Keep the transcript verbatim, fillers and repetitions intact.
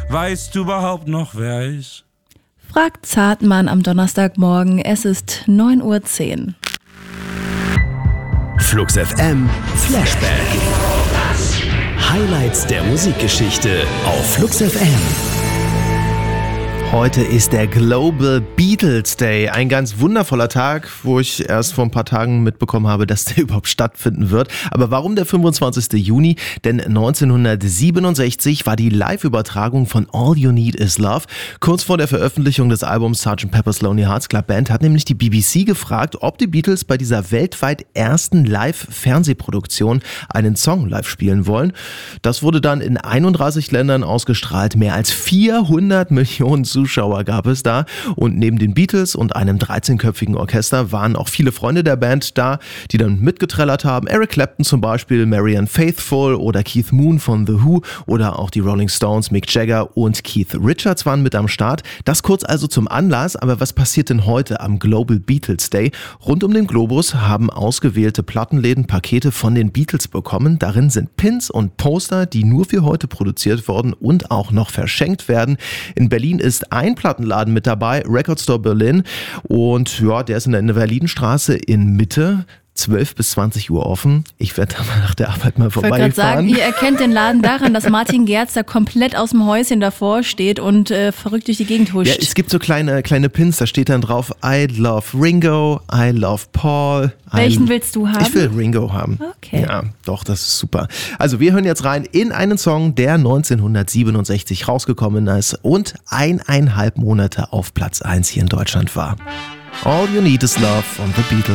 Weißt du überhaupt noch, wer er ist? Fragt Zartmann am Donnerstagmorgen. Es ist neun Uhr zehn. Flux F M Flashback. Highlights der Musikgeschichte auf Flux F M. Heute ist der Global Beatles Day, ein ganz wundervoller Tag, wo ich erst vor ein paar Tagen mitbekommen habe, dass der überhaupt stattfinden wird. Aber warum der fünfundzwanzigster Juni? Denn neunzehnhundertsiebenundsechzig war die Live-Übertragung von All You Need Is Love. Kurz vor der Veröffentlichung des Albums Sergeant Pepper's Lonely Hearts Club Band hat nämlich die B B C gefragt, ob die Beatles bei dieser weltweit ersten Live-Fernsehproduktion einen Song live spielen wollen. Das wurde dann in einunddreißig Ländern ausgestrahlt. Mehr als vierhundert Millionen Zuschauer gab es da, und neben den Beatles und einem dreizehnköpfigen Orchester waren auch viele Freunde der Band da, die dann mitgetrellert haben. Eric Clapton zum Beispiel, Marianne Faithfull oder Keith Moon von The Who oder auch die Rolling Stones, Mick Jagger und Keith Richards waren mit am Start. Das kurz also zum Anlass. Aber was passiert denn heute am Global Beatles Day? Rund um den Globus haben ausgewählte Plattenläden Pakete von den Beatles bekommen. Darin sind Pins und Poster, die nur für heute produziert wurden und auch noch verschenkt werden. In Berlin ist ein Plattenladen mit dabei, Record Store Berlin, und ja, der ist in der Invalidenstraße in Mitte. zwölf bis zwanzig Uhr offen. Ich werde da mal nach der Arbeit mal vorbeifahren. Ich wollte gerade sagen, ihr erkennt den Laden daran, dass Martin Gerz da komplett aus dem Häuschen davor steht und äh, verrückt durch die Gegend huscht. Ja, es gibt so kleine, kleine Pins, da steht dann drauf, I love Ringo, I love Paul. Welchen I, willst du haben? Ich will Ringo haben. Okay. Ja, doch, das ist super. Also wir hören jetzt rein in einen Song, der neunzehnhundertsiebenundsechzig rausgekommen ist und eineinhalb Monate auf Platz eins hier in Deutschland war. All You Need Is Love von The Beatles.